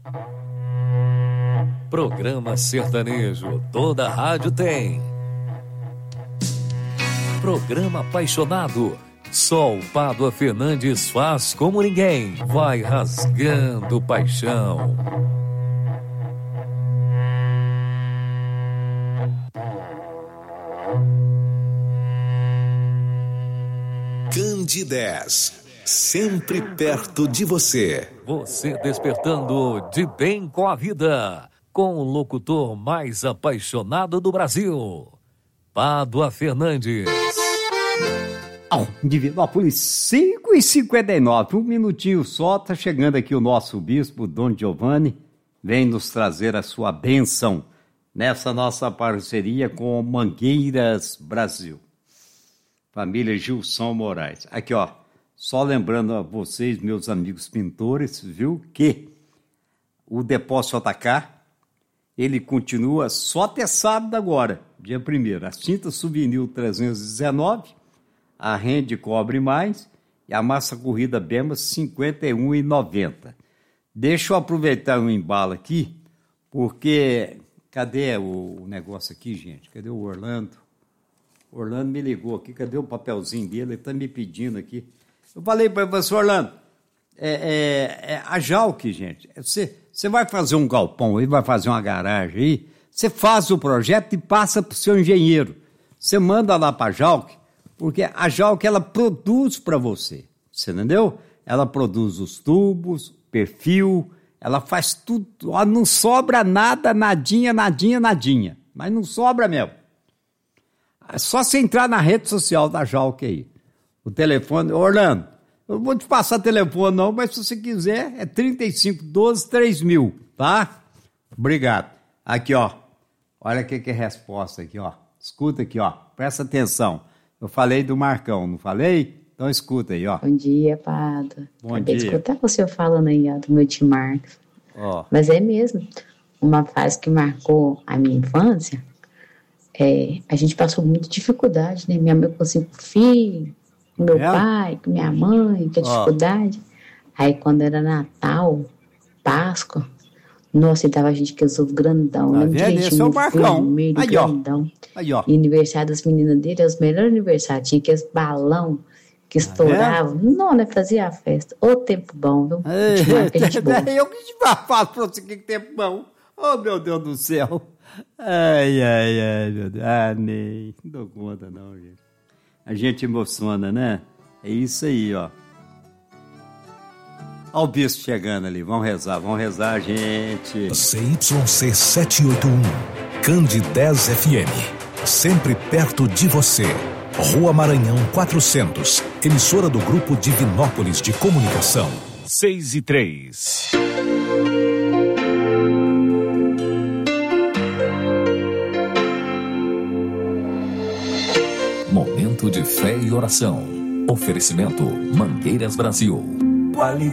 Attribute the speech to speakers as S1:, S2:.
S1: Programa sertanejo, toda rádio tem. Programa apaixonado, só o Pádua Fernandes faz como ninguém. Vai rasgando paixão.
S2: Candidez, sempre perto de você.
S1: Você despertando de bem com a vida, com o locutor mais apaixonado do Brasil, Pádua Fernandes.
S3: Divinópolis 5h59, um minutinho só, tá chegando aqui o nosso bispo, Dom Giovanni, vem nos trazer a sua bênção nessa nossa parceria com Mangueiras Brasil. Família Gilson Moraes. Aqui, ó, só lembrando a vocês, meus amigos pintores, viu, que o Depósito JK, ele continua só até sábado agora, dia 1º. A cinta Souvenir 319, a Rende Cobre Mais e a massa corrida Bemas R$ 51,90. Deixa eu aproveitar um embalo aqui, porque... Cadê o negócio aqui, gente? Cadê o Orlando? O Orlando me ligou aqui, cadê o papelzinho dele? Ele está me pedindo aqui. Eu falei para você, Orlando, a Jalc, gente, você vai fazer um galpão aí, vai fazer uma garagem aí, você faz o projeto e passa para o seu engenheiro. Você manda lá para a Jalc, porque a Jalc, ela produz para você entendeu? Ela produz os tubos, perfil, ela faz tudo, ó, não sobra nada, nadinha, mas não sobra mesmo. É só você entrar na rede social da Jalc aí. O telefone, Orlando, eu não vou te passar telefone não, mas se você quiser, é 3512-3000, tá? Obrigado. Aqui, ó, olha o que é a resposta aqui, ó. Escuta aqui, ó, presta atenção. Eu falei do Marcão, não falei? Então escuta aí, ó.
S4: Bom dia, Pádua.
S3: Acabei
S4: de escutar você falando aí, ó, do meu tio Marcos.
S3: Ó.
S4: Mas é mesmo, uma fase que marcou a minha infância, a gente passou muita dificuldade, né? Minha mãe com 5 filhos, meu pai, com minha mãe, que dificuldade. Aí quando era Natal, Páscoa, nossa, e tava a gente que os ovos grandão,
S3: Tá vendo? Esse é o Marcão.
S4: Vermelho,
S3: Aí,
S4: grandão.
S3: Aí, ó.
S4: E aniversário das meninas dele, é os melhores aniversários, tinha aqueles balão que estouravam. Não, né? Fazia a festa. Ô, tempo bom, viu?
S3: Eu que te falo pra você que tempo bom. Oh, meu Deus do céu. Ai, meu Deus. Nem dou conta não, gente. A gente emociona, né? É isso aí, ó. Olha o bispo chegando ali. Vamos rezar, gente.
S2: CYC 781, Candidez FM, sempre perto de você. Rua Maranhão 400, emissora do Grupo Divinópolis de Comunicação.
S1: 6:03. Momento de fé e oração. Oferecimento Mangueiras Brasil.